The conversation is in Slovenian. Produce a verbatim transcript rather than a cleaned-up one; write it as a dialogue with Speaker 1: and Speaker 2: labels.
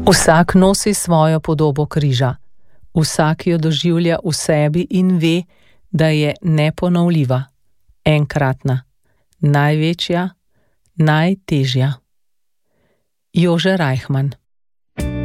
Speaker 1: Vsak nosi svojo podobo križa. Vsak jo doživlja v sebi in ve, da je neponovljiva, enkratna, največja, najtežja. Jože Reichman.